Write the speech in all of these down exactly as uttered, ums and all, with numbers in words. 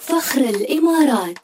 فخر الإمارات.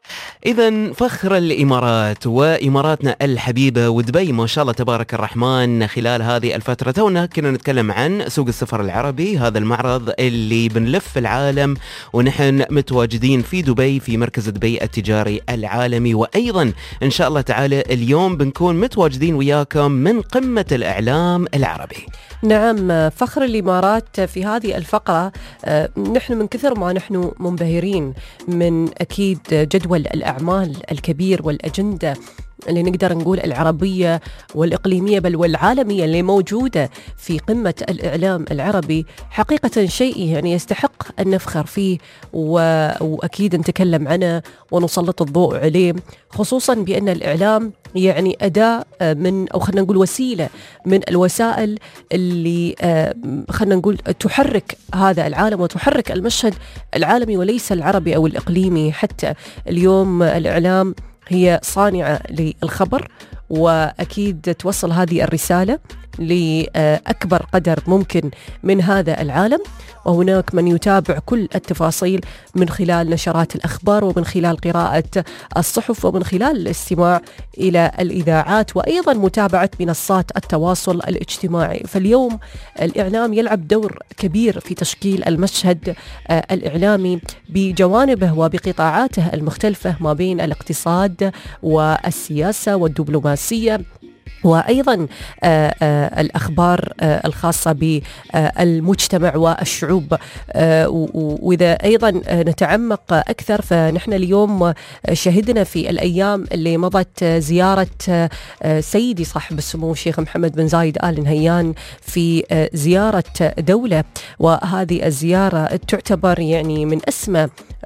إذن فخر الإمارات وإماراتنا الحبيبة ودبي ما شاء الله تبارك الرحمن. خلال هذه الفترة تونا كنا نتكلم عن سوق السفر العربي، هذا المعرض اللي بنلف العالم ونحن متواجدين في دبي في مركز دبي التجاري العالمي. وأيضا إن شاء الله تعالى اليوم بنكون متواجدين وياكم من قمة الإعلام العربي. نعم، فخر الإمارات في هذه الفقرة نحن من كثر ما نحن منبهرين من أكيد جدول الأعمال الكبير والأجندة اللي نقدر نقول العربية والإقليمية بل والعالمية اللي موجودة في قمة الإعلام العربي. حقيقة شيء يعني يستحق أن نفخر فيه وأكيد نتكلم عنه ونسلط الضوء عليه، خصوصا بأن الإعلام يعني أداة من أو خلينا نقول وسيلة من الوسائل اللي خلينا نقول تحرك هذا العالم وتحرك المشهد العالمي وليس العربي أو الإقليمي. حتى اليوم الإعلام هي صانعة للخبر، وأكيد توصل هذه الرسالة لأكبر قدر ممكن من هذا العالم، وهناك من يتابع كل التفاصيل من خلال نشرات الأخبار ومن خلال قراءة الصحف ومن خلال الاستماع إلى الإذاعات وأيضا متابعة منصات التواصل الاجتماعي. فاليوم الإعلام يلعب دور كبير في تشكيل المشهد الإعلامي بجوانبه وبقطاعاته المختلفة ما بين الاقتصاد والسياسة والدبلوماسية وأيضا آآ آآ الأخبار آآ الخاصة بالمجتمع والشعوب. وإذا أيضا نتعمق أكثر فنحن اليوم شهدنا في الأيام اللي مضت زيارة سيدي صاحب السمو الشيخ محمد بن زايد آل نهيان في زيارة دولة، وهذه الزيارة تعتبر يعني من أسمى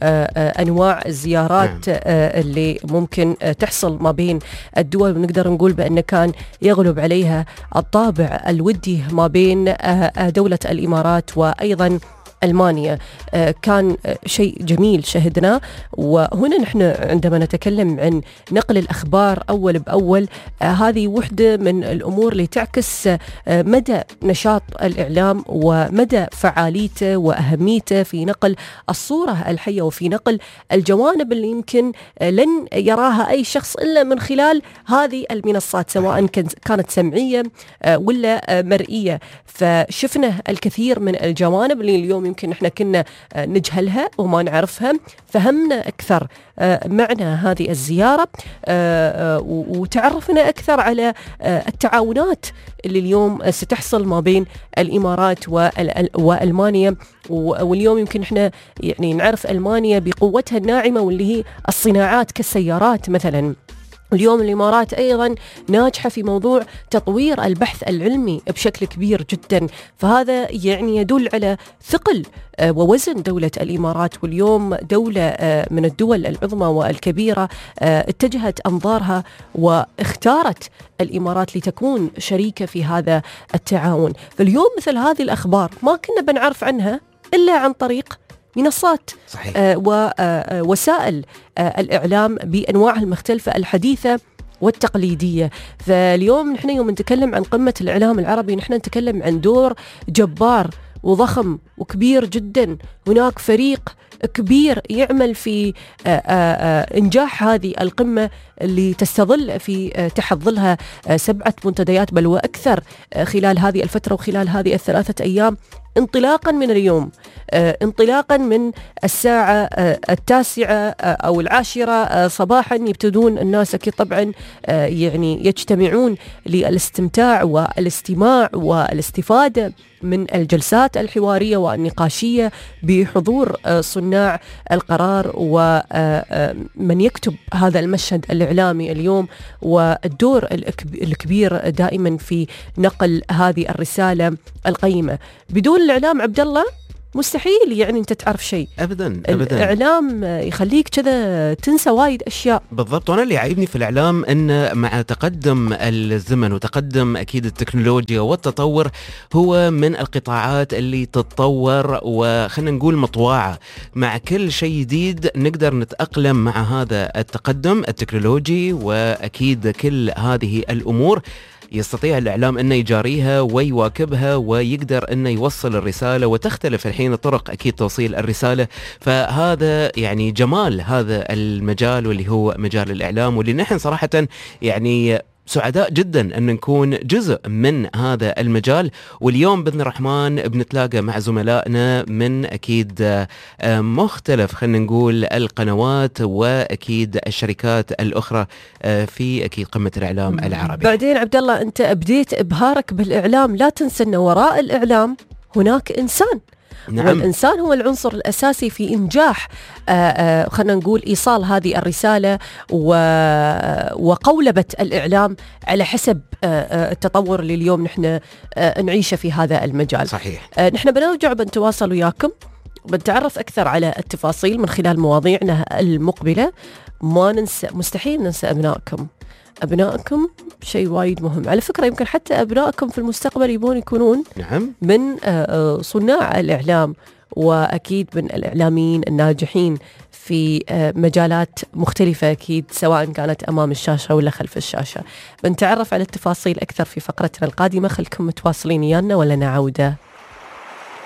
أنواع الزيارات اللي ممكن تحصل ما بين الدول، ونقدر نقول بأن كان يغلب عليها الطابع الودي ما بين دولة الإمارات وأيضا ألمانيا. كان شيء جميل شهدناه. وهنا نحن عندما نتكلم عن نقل الأخبار أول بأول، هذه وحدة من الأمور اللي تعكس مدى نشاط الإعلام ومدى فعاليته وأهميته في نقل الصورة الحية وفي نقل الجوانب اللي يمكن لن يراها أي شخص إلا من خلال هذه المنصات، سواء كانت سمعية ولا مرئية. فشفنا الكثير من الجوانب اللي اليوم يمكن احنا كنا نجهلها وما نعرفها. فهمنا أكثر معنى هذه الزيارة وتعرفنا أكثر على التعاونات اللي اليوم ستحصل ما بين الإمارات وألمانيا. واليوم يمكن احنا يعني نعرف ألمانيا بقوتها الناعمة واللي هي الصناعات كالسيارات مثلا. اليوم الإمارات أيضا ناجحة في موضوع تطوير البحث العلمي بشكل كبير جدا. فهذا يعني يدل على ثقل ووزن دولة الإمارات. واليوم دولة من الدول العظمى والكبيرة اتجهت أنظارها واختارت الإمارات لتكون شريكة في هذا التعاون. فاليوم مثل هذه الأخبار ما كنا بنعرف عنها إلا عن طريق منصات آه ووسائل آه الإعلام بأنواعها المختلفة الحديثة والتقليدية. فاليوم نحن يوم نتكلم عن قمة الإعلام العربي نحن نتكلم عن دور جبار وضخم وكبير جدا. هناك فريق كبير يعمل في آآ آآ إنجاح هذه القمة اللي تستظل في تحت ظلها سبعة منتديات بل وأكثر خلال هذه الفترة وخلال هذه الثلاثة أيام، انطلاقا من اليوم، انطلاقا من الساعة التاسعة أو العاشرة صباحا يبتدون الناس أكيد طبعا يعني يجتمعون للاستمتاع والاستماع والاستفادة من الجلسات الحوارية والنقاشية بحضور صناع القرار ومن يكتب هذا المشهد الإعلامي اليوم، والدور الكبير دائما في نقل هذه الرسالة القيمة. بدون الإعلام عبد الله مستحيل يعني أنت تعرف شيء أبدا أبدا. الإعلام يخليك كذا تنسى وايد أشياء. بالضبط. وأنا اللي عايبني في الإعلام أن مع تقدم الزمن وتقدم أكيد التكنولوجيا والتطور هو من القطاعات اللي تتطور وخلنا نقول مطواعة. مع كل شيء جديد نقدر نتأقلم مع هذا التقدم التكنولوجي، وأكيد كل هذه الأمور يستطيع الإعلام أنه يجاريها ويواكبها ويقدر أنه يوصل الرسالة، وتختلف الحين طرق أكيد توصيل الرسالة. فهذا يعني جمال هذا المجال واللي هو مجال الإعلام، واللي نحن صراحة يعني سعداء جدا أن نكون جزء من هذا المجال. واليوم بإذن الرحمن بنتلاقى مع زملائنا من أكيد مختلف خلينا نقول القنوات وأكيد الشركات الأخرى في أكيد قمة الإعلام العربي. بعدين عبد الله، أنت أبديت إبهارك بالإعلام، لا تنسى أن وراء الإعلام هناك إنسان. نعم. والإنسان هو العنصر الأساسي في إنجاح خلينا نقول إيصال هذه الرسالة وقولبة الإعلام على حسب التطور اللي اليوم نحن نعيشه في هذا المجال. صحيح. نحن بنرجع بنتواصل وياكم، بنتعرف أكثر على التفاصيل من خلال مواضيعنا المقبلة. ما ننسى، مستحيل ننسى أبنائكم. أبنائكم شيء وايد مهم على فكرة. يمكن حتى أبنائكم في المستقبل يبون يكونون نعم. من صناع الإعلام، وأكيد من الإعلاميين الناجحين في مجالات مختلفة أكيد، سواء كانت أمام الشاشة ولا خلف الشاشة. بنتعرف على التفاصيل أكثر في فقرتنا القادمة. خلكم متواصلين ويانا ولا نعودة.